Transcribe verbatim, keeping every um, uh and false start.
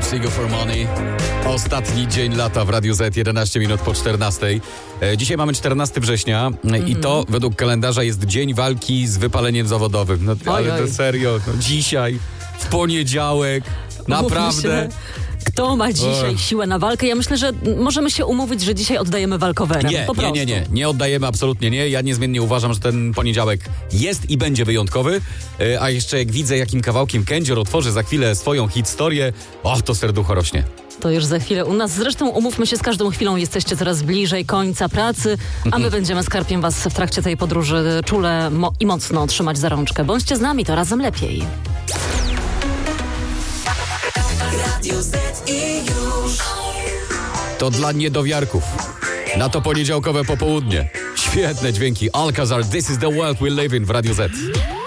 Single for Money. Ostatni dzień lata w Radiu Z, jedenaście minut po czternastej. E, dzisiaj mamy czternastego września mm-hmm. i to według kalendarza jest dzień walki z wypaleniem zawodowym. No, oj, ale oj. to serio, no, dzisiaj, w poniedziałek, naprawdę... Kto ma dzisiaj Ech. siłę na walkę? Ja myślę, że możemy się umówić, że dzisiaj oddajemy walkowerem. Nie, po nie, prostu. nie, nie, nie oddajemy, absolutnie nie. Ja niezmiennie uważam, że ten poniedziałek jest i będzie wyjątkowy. E, a jeszcze jak widzę, jakim kawałkiem Kędzior otworzy za chwilę swoją historię, o, to serducho rośnie. To już za chwilę u nas. Zresztą umówmy się, z każdą chwilą jesteście coraz bliżej końca pracy, a my będziemy z Karpiem was w trakcie tej podróży czule mo- i mocno trzymać za rączkę. Bądźcie z nami, to razem lepiej. Radio Z i już. To dla niedowiarków. Na to poniedziałkowe popołudnie. Świetne dźwięki. Alcazar, This is the world we live in w Radiu Z.